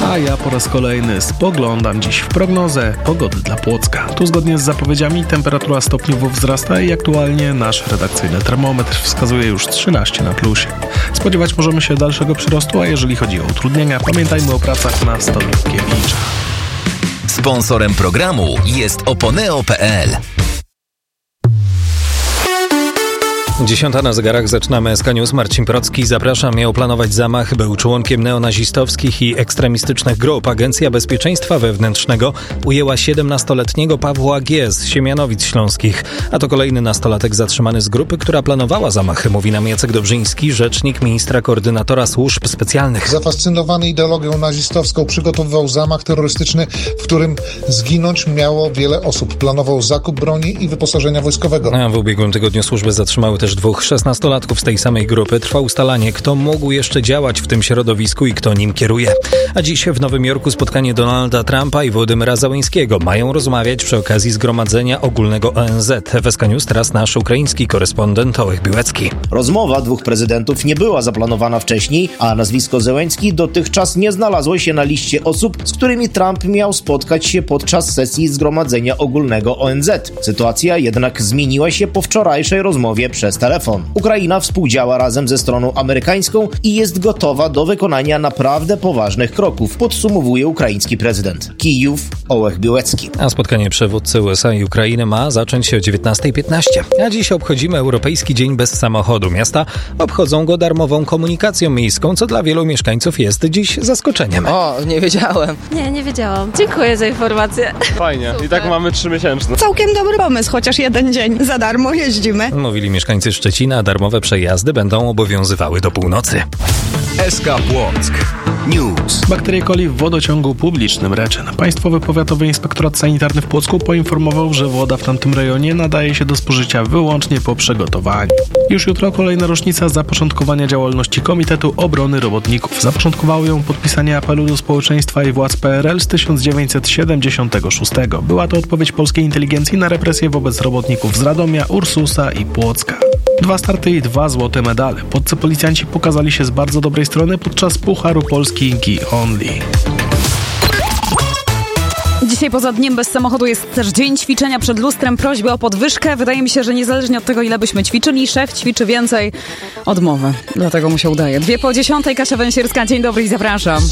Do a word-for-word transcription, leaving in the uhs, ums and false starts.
A ja po raz kolejny spoglądam dziś w prognozę pogody dla Płocka. Tu zgodnie z zapowiedziami temperatura stopniowo wzrasta i aktualnie nasz redakcyjny termometr wskazuje już trzynaście na plusie. Spodziewać możemy się dalszego przyrostu, a jeżeli chodzi o utrudnienia, pamiętajmy o pracach na Stolipkiewicza. Sponsorem programu jest oponeo kropka pe el. Dziesiąta na zegarach, zaczynamy S K News. Marcin Procki, zapraszam. Miał planować zamach, był członkiem neonazistowskich i ekstremistycznych grup. Agencja Bezpieczeństwa Wewnętrznego ujęła siedemnastoletniego Pawła G. z Siemianowic Śląskich. A to kolejny nastolatek zatrzymany z grupy, która planowała zamachy, mówi nam Jacek Dobrzyński, rzecznik ministra koordynatora służb specjalnych. Zafascynowany ideologią nazistowską przygotowywał zamach terrorystyczny, w którym zginąć miało wiele osób. Planował zakup broni i wyposażenia wojskowego. A w ubiegłym tygodniu służby zatrzymały też dwóch szesnastolatków z tej samej grupy. Trwa ustalanie, kto mógł jeszcze działać w tym środowisku i kto nim kieruje. A dziś w Nowym Jorku spotkanie Donalda Trumpa i Wołodymyra Zełenskiego. Mają rozmawiać przy okazji Zgromadzenia Ogólnego O N Z. W S K News teraz nasz ukraiński korespondent Ołech Biłecki. Rozmowa dwóch prezydentów nie była zaplanowana wcześniej, a nazwisko Zełenski dotychczas nie znalazło się na liście osób, z którymi Trump miał spotkać się podczas sesji Zgromadzenia Ogólnego O N Z. Sytuacja jednak zmieniła się po wczorajszej rozmowie przez telefon. Ukraina współdziała razem ze stroną amerykańską i jest gotowa do wykonania naprawdę poważnych kroków, podsumowuje ukraiński prezydent. Kijów, Ołech Biłecki. A spotkanie przywódcy U S A i Ukrainy ma zacząć się o dziewiętnasta piętnaście. A dziś obchodzimy Europejski Dzień Bez Samochodu. Miasta obchodzą go darmową komunikacją miejską, co dla wielu mieszkańców jest dziś zaskoczeniem. O, nie wiedziałem. Nie, nie wiedziałam. Dziękuję za informację. Fajnie. Super. I tak mamy trzymiesięczne. Całkiem dobry pomysł, chociaż jeden dzień za darmo jeździmy. Mówili mieszkańcy Szczecina, darmowe przejazdy będą obowiązywały do północy. S K Płock News. Bakterie coli w wodociągu publicznym Reczyn. Państwowy Powiatowy Inspektorat Sanitarny w Płocku poinformował, że woda w tamtym rejonie nadaje się do spożycia wyłącznie po przygotowaniu. Już jutro kolejna rocznica zapoczątkowania działalności Komitetu Obrony Robotników. Zapoczątkowało ją podpisanie apelu do społeczeństwa i władz P R L z tysiąc dziewięćset siedemdziesiątego szóstego. Była to odpowiedź polskiej inteligencji na represje wobec robotników z Radomia, Ursusa i Płocka. Dwa starty i dwa złote medale. Płoccy policjanci pokazali się z bardzo dobrej strony podczas Pucharu Polski Gi Only. Dzisiaj poza Dniem Bez Samochodu jest też Dzień Ćwiczenia przed lustrem. Prośba o podwyżkę. Wydaje mi się, że niezależnie od tego, ile byśmy ćwiczyli, szef ćwiczy więcej odmowy. Dlatego mu się udaje. Dwie po dziesiątej, Kasia Węsierska. Dzień dobry i zapraszam.